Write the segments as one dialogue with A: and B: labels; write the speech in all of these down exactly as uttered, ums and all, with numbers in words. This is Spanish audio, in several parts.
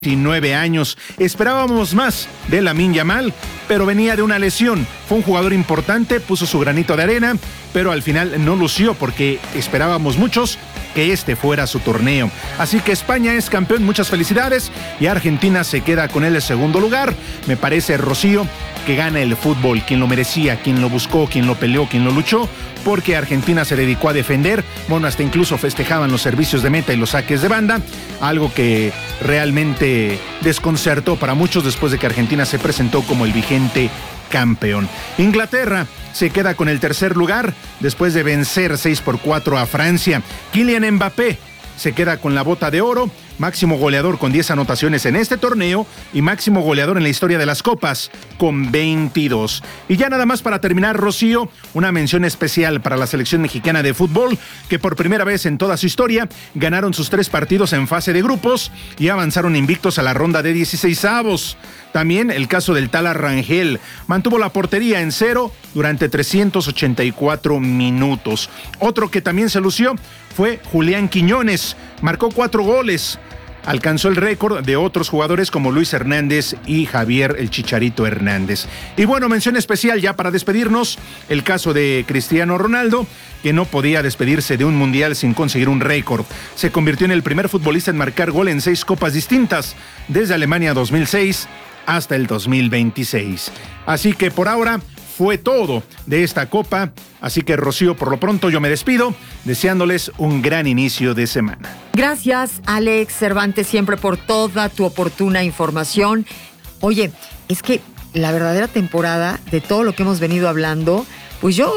A: veintinueve años. Esperábamos más de Lamine Yamal, pero venía de una lesión. Fue un jugador importante, puso su granito de arena, pero al final no lució porque esperábamos muchos que este fuera su torneo. Así que España es campeón, muchas felicidades, y Argentina se queda con el segundo lugar. Me parece, Rocío, que gana el fútbol, quien lo merecía, quien lo buscó, quien lo peleó, quien lo luchó, porque Argentina se dedicó a defender. Bueno, hasta incluso festejaban los servicios de meta y los saques de banda, algo que realmente desconcertó para muchos después de que Argentina se presentó como el vigente campeón. Inglaterra se queda con el tercer lugar después de vencer seis por cuatro a Francia. Kylian Mbappé se queda con la bota de oro, máximo goleador con diez anotaciones en este torneo y máximo goleador en la historia de las copas con veintidós. Y ya nada más para terminar, Rocío, una mención especial para la selección mexicana de fútbol, que por primera vez en toda su historia ganaron sus tres partidos en fase de grupos y avanzaron invictos a la ronda de dieciseisavos. También el caso del Tala Rangel, mantuvo la portería en cero durante trescientos ochenta y cuatro minutos. Otro que también se lució fue Julián Quiñones, marcó cuatro goles. Alcanzó el récord de otros jugadores como Luis Hernández y Javier el Chicharito Hernández. Y bueno, mención especial ya para despedirnos, el caso de Cristiano Ronaldo, que no podía despedirse de un mundial sin conseguir un récord. Se convirtió en el primer futbolista en marcar gol en seis copas distintas, desde Alemania dos mil seis hasta el dos mil veintiséis. Así que por ahora fue todo de esta copa. Así que, Rocío, por lo pronto yo me despido, deseándoles un gran inicio de semana.
B: Gracias, Alex Cervantes, siempre por toda tu oportuna información. Oye, es que la verdadera temporada de todo lo que hemos venido hablando, pues yo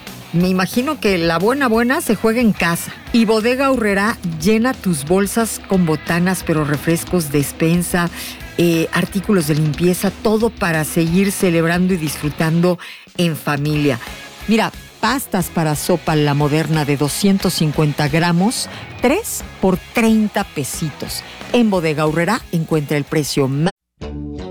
B: me imagino que la buena buena se juega en casa. Y Bodega Aurrerá llena tus bolsas con botanas, pero refrescos, despensa, eh, artículos de limpieza, todo para seguir celebrando y disfrutando en familia. Mira, pastas para sopa La Moderna de doscientos cincuenta gramos, tres por treinta pesitos. En Bodega Aurrerá encuentra el precio más